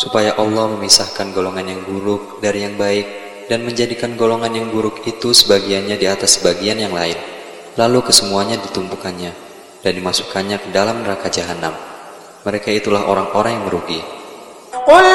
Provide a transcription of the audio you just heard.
supaya Allah memisahkan golongan yang buruk dari yang baik dan menjadikan golongan yang buruk itu sebagiannya di atas sebagian yang lain, lalu kesemuanya ditumpukannya dan dimasukkannya ke dalam neraka jahanam. Mereka itulah orang-orang yang merugi.